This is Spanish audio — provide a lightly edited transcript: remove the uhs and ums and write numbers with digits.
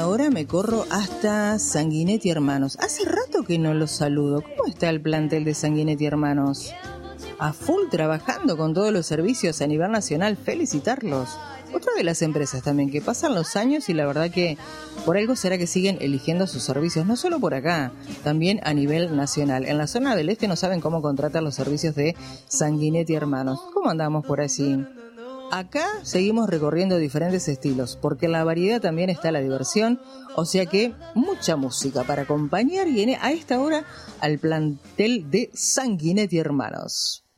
ahora me corro hasta Sanguinetti Hermanos. Hace rato que no los saludo. ¿Cómo está el plantel de Sanguinetti Hermanos? A full trabajando con todos los servicios a nivel nacional. Felicitarlos. Otra de las empresas también que pasan los años y la verdad que por algo será que siguen eligiendo sus servicios, no solo por acá, también a nivel nacional. En la zona del este no saben cómo contratar los servicios de Sanguinetti Hermanos. ¿Cómo andamos por así? Acá seguimos recorriendo diferentes estilos, porque en la variedad también está la diversión, o sea que mucha música para acompañar y a esta hora al plantel de Sanguinetti Hermanos.